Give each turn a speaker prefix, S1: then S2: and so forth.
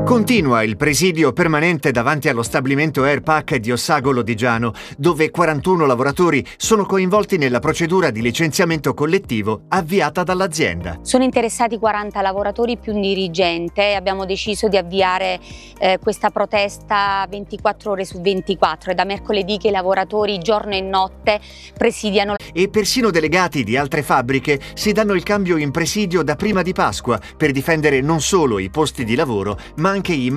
S1: Continua il presidio permanente davanti allo stabilimento Airpac di Ossagolo di Giano, dove 41 lavoratori sono coinvolti nella procedura di licenziamento collettivo avviata dall'azienda.
S2: Sono interessati 40 lavoratori più un dirigente. Abbiamo deciso di avviare questa protesta 24 ore su 24. È da mercoledì che i lavoratori giorno e notte presidiano.
S1: E persino delegati di altre fabbriche si danno il cambio in presidio da prima di Pasqua per difendere non solo i posti di lavoro, ma anche i